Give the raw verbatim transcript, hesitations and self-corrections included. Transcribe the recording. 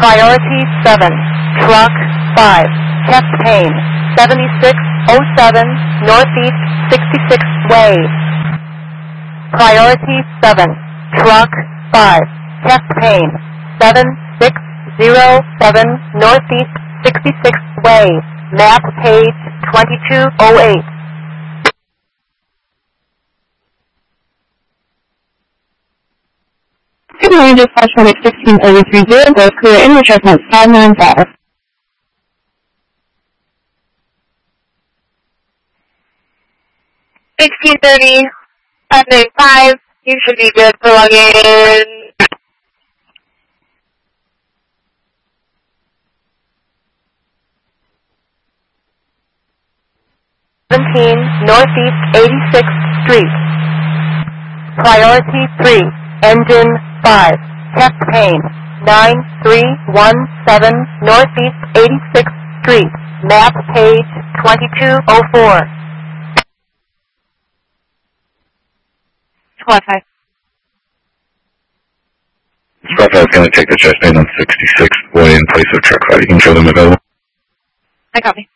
Priority seven, Truck five, chest pain, seventy-six oh seven, Northeast sixty-sixth Way. Priority seven, Truck five, chest pain, seven six zero seven, Northeast sixty-sixth Way. Map page twenty-two oh eight. Good morning, dispatch one eight sixteen thirty-three zero, Grove Career in return point five nine five. sixteen thirty, five nine five, you should be good for login. seventeen, Northeast eighty-sixth Street. Priority three, Engine five, chest pain, nine three one seven, Northeast eighty-sixth Street. Map page twenty-two oh four. Squad five. Squad five is going to take the chest pain on sixty-sixth Way in place of truck five. You can show them available. I copy.